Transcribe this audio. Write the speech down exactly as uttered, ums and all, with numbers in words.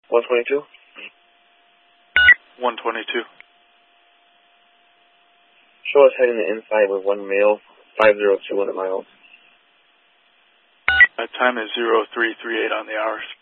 one twenty-two? one twenty-two. Show us heading the inside with one male, five zero two hundred miles. That time is zero three three eight on the hours.